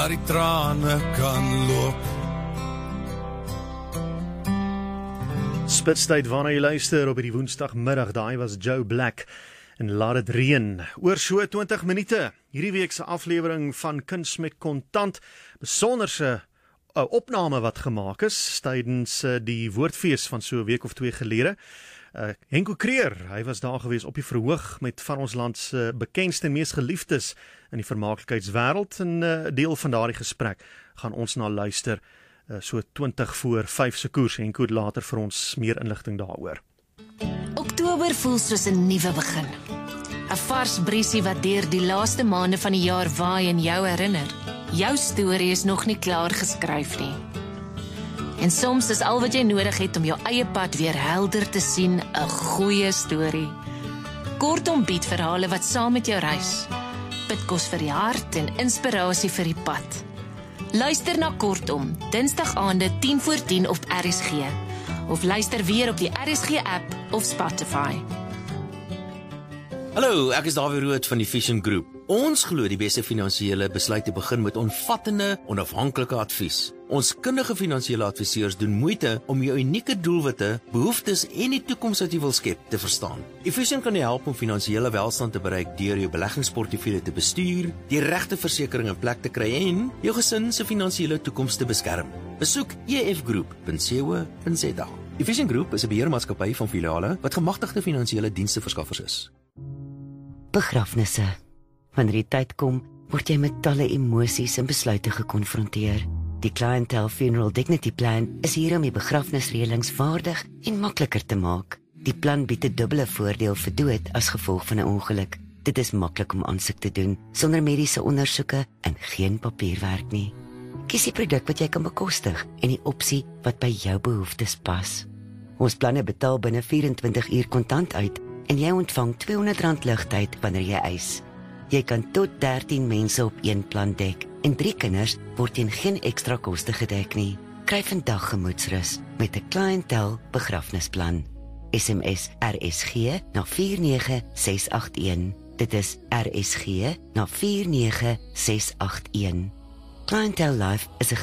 dat die trane kan loop. Spitstyd waarna jy luister op die woensdagmiddag, daai was Joe Black en Laat het reën. Oor so 20 minute, hierdie week se aflewering van Kuns met Kontant, besonderse opname wat gemaak is tydens die woordfees van so 'n week of 2 gelede. Henko Kreer, hy was daar gewees op die verhoog met van ons land se bekendste en mees geliefdes in die vermaaklikheidswêreld, en 'n deel van daardie gesprek gaan ons na luister so 20 voor 5 se koers. Henko het later vir ons meer inligting daaroor. Oktober voel soos 'n nuwe begin. 'n Vars briesie wat deur die laaste maande van die jaar waai en jou herinner. Jou storie is nog nie klaar geskryf nie. En soms is al wat jy nodig het om jou eie pad weer helder te sien, 'n goeie storie. Kortom bied verhale wat saam met jou reis. Pitkos vir die hart en inspirasie vir die pad. Luister na Kortom, Dinsdagaande 10 voor 10 op RSG. Of luister weer op die RSG-app of Spotify. Hallo, ek is Dawie Rood van die Vision Groep. Ons glo die beste finansiële besluite begin met omvattende, onafhanklike advies. Ons kundige finansiële adviseurs doen moeite om jou unieke doelwitte, behoeftes en die toekoms wat jy wil skep te verstaan. Vision kan jou help om finansiële welstand te bereik deur jou beleggingsportefeulje te bestuur, die regte versekering in plek te kry en jou gesin se finansiële toekoms te beskerm. Besoek efgroep.co.za. Vision Groep is 'n beheermaatskappy van filiale wat gemagtigde finansiële diensteverskaffers is. Begrafnisse. Wanneer die tyd kom, word jy met talle emosies en besluite gekonfronteer. Die Clientele Funeral Dignity Plan is hier om die begrafnisreëlings vaardig en makliker te maak. Die plan bied 'n dubbele voordeel vir dood as gevolg van 'n ongeluk. Dit is maklik om aansoek te doen, sonder mediese ondersoeke en geen papierwerk nie. Kies die produk wat jy kan bekostig en die opsie wat by jou behoeftes pas. Ons planne betaal binne 24 uur kontant uit en jy ontvang R200 ligtyd wanneer jy eis. Jy kan tot 13 mense op een plan dek en 3 kinders word teen geen ekstra koste gedek nie. Kry vandag gemoedsrus met 'n Clientele begrafnisplan. SMS RSG na 49681. Dit is RSG na 49681. Clientele Life is 'n